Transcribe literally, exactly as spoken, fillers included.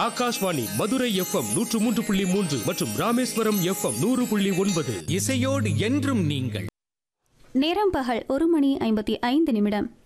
Akashvani Madurai FM நூற்று மூன்று புள்ளி மூன்று மற்றும் ராமேஸ்வரம் எஃப்எம் நூறு புள்ளி ஒன்பது. இசையோடு என்றும் நீங்கள். நேரம் பகல் ஒரு மணி ஐம்பத்தி ஐந்து நிமிடம்.